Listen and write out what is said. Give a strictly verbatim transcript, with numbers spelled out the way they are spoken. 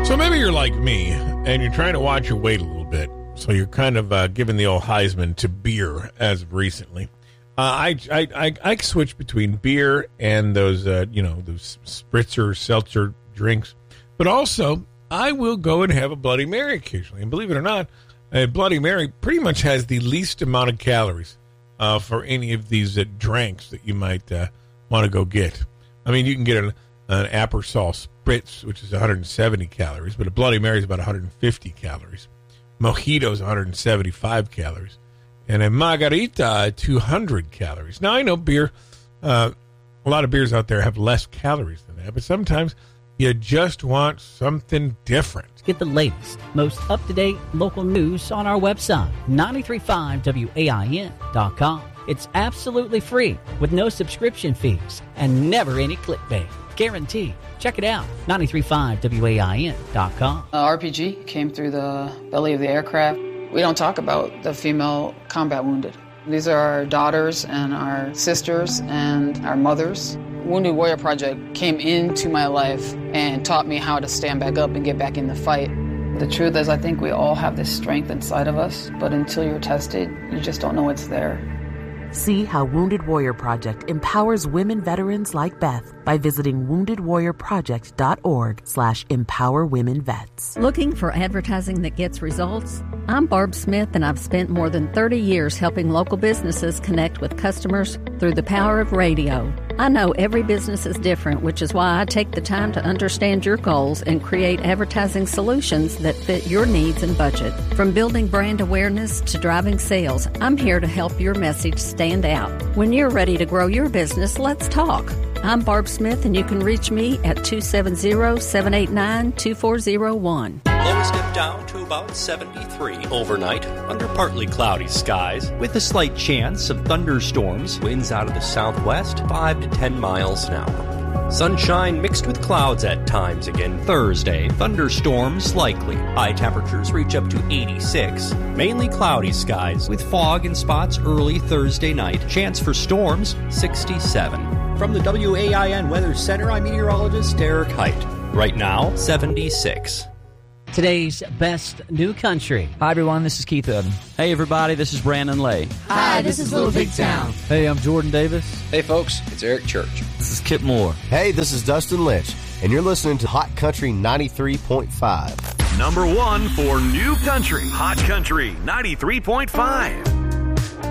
So maybe you're like me, and you're trying to watch your weight a little bit. So you're kind of uh, giving the old Heisman to beer as of recently. Uh, I, I I I switch between beer and those uh, you know those spritzer seltzer drinks, but also I will go and have a Bloody Mary occasionally. And believe it or not, a Bloody Mary pretty much has the least amount of calories uh, for any of these uh, drinks that you might uh, want to go get. I mean, you can get an, an Aperol Spritz, which is one hundred seventy calories, but a Bloody Mary is about one hundred fifty calories. Mojito is one hundred seventy-five calories. And a margarita, two hundred calories. Now, I know beer, uh, a lot of beers out there have less calories than that, but sometimes you just want something different. Get the latest, most up-to-date local news on our website, nine three five W A I N dot com. It's absolutely free with no subscription fees and never any clickbait. Guaranteed. Check it out, nine three five W A I N dot com. Uh, R P G came through the belly of the aircraft. We don't talk about the female combat wounded. These are our daughters and our sisters and our mothers. Wounded Warrior Project came into my life and taught me how to stand back up and get back in the fight. The truth is, I think we all have this strength inside of us, but until you're tested, you just don't know it's there. See how Wounded Warrior Project empowers women veterans like Beth by visiting wounded warrior project dot org slash empower women vets. Looking for advertising that gets results? I'm Barb Smith, and I've spent more than thirty years helping local businesses connect with customers through the power of radio. I know every business is different, which is why I take the time to understand your goals and create advertising solutions that fit your needs and budget. From building brand awareness to driving sales, I'm here to help your message stand out. When you're ready to grow your business, let's talk. I'm Barb Smith, and you can reach me at two seven zero, seven eight nine, two four zero one. Lows dip down to about seventy-three overnight under partly cloudy skies with a slight chance of thunderstorms. Winds out of the southwest, five to ten miles an hour. Sunshine mixed with clouds at times again Thursday. Thunderstorms likely. High temperatures reach up to eighty-six. Mainly cloudy skies with fog in spots early Thursday night. Chance for storms, sixty-seven. From the W A I N Weather Center, I'm meteorologist Derek Height. Right now, seventy-six. Today's best new country. Hi, everyone. This is Keith Urban. Hey, everybody. This is Brandon Lay. Hi, this is Little Big Town. Hey, I'm Jordan Davis. Hey, folks. It's Eric Church. This is Kip Moore. Hey, this is Dustin Lynch, and you're listening to Hot Country ninety-three point five. Number one for new country. Hot Country ninety-three point five.